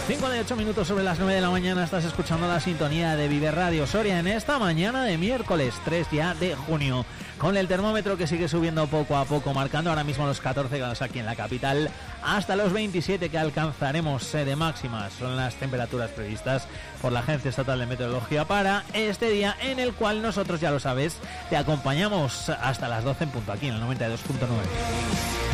58 minutos sobre las 9 de la mañana, estás escuchando la sintonía de Vive Radio Soria en esta mañana de miércoles 3 ya de junio, con el termómetro que sigue subiendo poco a poco, marcando ahora mismo los 14 grados aquí en la capital, hasta los 27 que alcanzaremos de máximas. Son las temperaturas previstas por la Agencia Estatal de Meteorología para este día, en el cual nosotros, ya lo sabes, te acompañamos hasta las 12 en punto aquí en el 92.9.